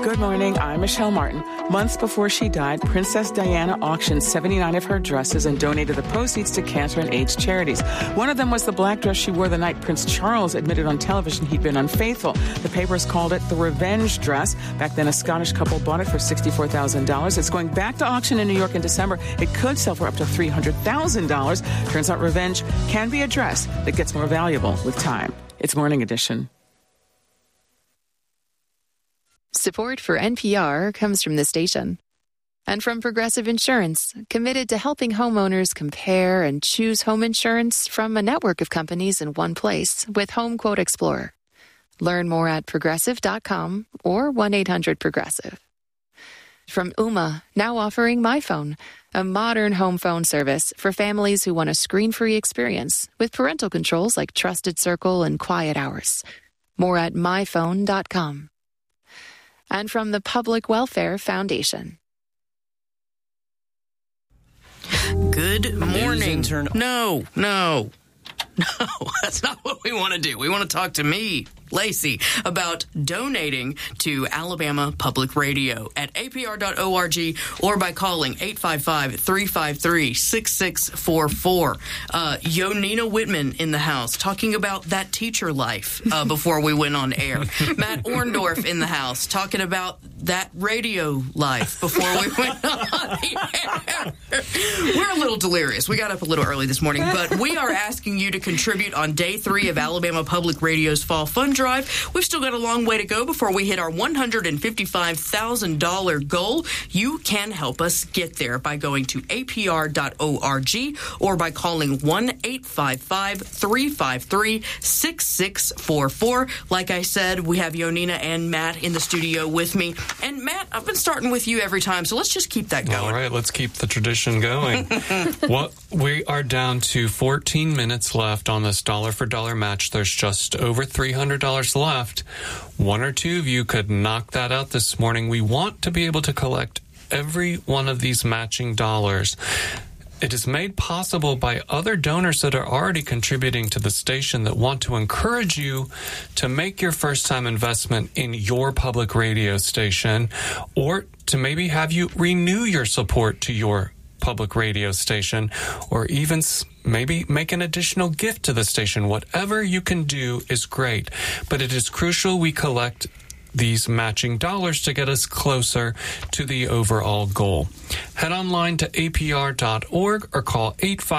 Good morning, I'm Michelle Martin. Months before she died, Princess Diana auctioned 79 of her dresses and donated the proceeds to cancer and AIDS charities. One of them was the black dress she wore the night Prince Charles admitted on television he'd been unfaithful. The papers called it the revenge dress. Back then, a Scottish couple bought it for $64,000. It's going back to auction in New York in December. It could sell for up to $300,000. Turns out revenge can be a dress that gets more valuable with time. It's Morning Edition. Support for NPR comes from the station and from Progressive Insurance, committed to helping homeowners compare and choose home insurance from a network of companies in one place with Home Quote Explorer. Learn more at progressive.com or 1-800-PROGRESSIVE. From Ooma, now offering MyPhone, a modern home phone service for families who want a screen-free experience with parental controls like Trusted Circle and Quiet Hours. More at myphone.com. And from the Public Welfare Foundation. Good morning. No, that's not what we want to do. We want to talk to me, Lacey, about donating to Alabama Public Radio at apr.org or by calling 855-353-6644. Yonina Whitman in the house talking about that teacher life before we went on air. Matt Orndorff in the house talking about that radio life before we went on the air. We're a little delirious. We got up a little early this morning, but we are asking you to contribute on day 3 of Alabama Public Radio's Fall Fund Drive. We've still got a long way to go before we hit our $155,000 goal. You can help us get there by going to apr.org or by calling 1-855-353-6644. Like I said, we have Yonina and Matt in the studio with me. And Matt, I've been starting with you every time, so let's just keep that going. All right, let's keep the tradition going. We are down to 14 minutes left on this dollar for dollar match. There's just over $300 left. One or two of you could knock that out this morning. We want to be able to collect every one of these matching dollars. It is made possible by other donors that are already contributing to the station that want to encourage you to make your first-time investment in your public radio station, or to maybe have you renew your support to your public radio station, or even maybe make an additional gift to the station. Whatever you can do is great, but it is crucial we collect these matching dollars to get us closer to the overall goal. Head online to apr.org or call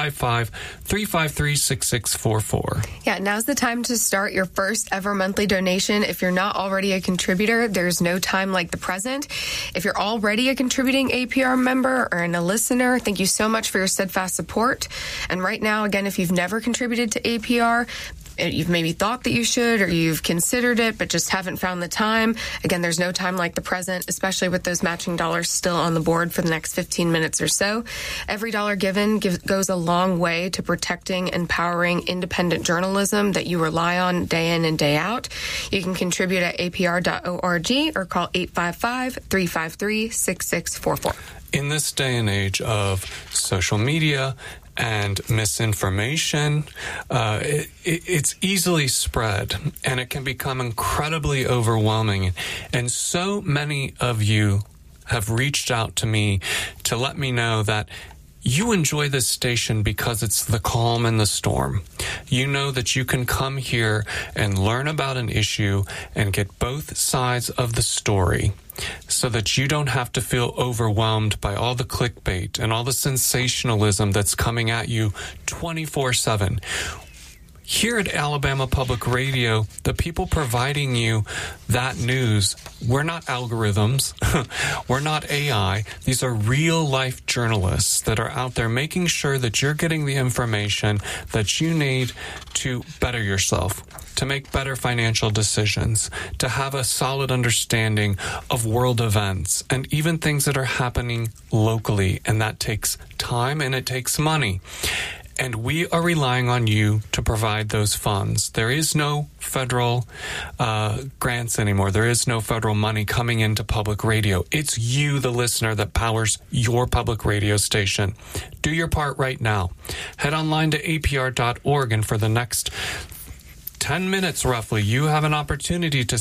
855-353-6644. Yeah, now's the time to start your first ever monthly donation. If you're not already a contributor, there's no time like the present. If you're already a contributing APR member or a listener, thank you so much for your steadfast support. And right now, again, if you've never contributed to APR, you've maybe thought that you should, or you've considered it but just haven't found the time. Again, there's no time like the present, especially with those matching dollars still on the board for the next 15 minutes or so. Every dollar given goes a long way to protecting, empowering independent journalism that you rely on day in and day out. You can contribute at apr.org or call 855-353-6644. In this day and age of social media and misinformation, it's easily spread, and it can become incredibly overwhelming. And so many of you have reached out to me to let me know that you enjoy this station because it's the calm in the storm. You know that you can come here and learn about an issue and get both sides of the story, so that you don't have to feel overwhelmed by all the clickbait and all the sensationalism that's coming at you 24/7. Here at Alabama Public Radio, the people providing you that news, we're not algorithms, we're not AI. These are real-life journalists that are out there making sure that you're getting the information that you need to better yourself, to make better financial decisions, to have a solid understanding of world events and even things that are happening locally. And that takes time and it takes money. And we are relying on you to provide those funds. There is no federal grants anymore. There is no federal money coming into public radio. It's you, the listener, that powers your public radio station. Do your part right now. Head online to apr.org, and for the next 10 minutes roughly, you have an opportunity to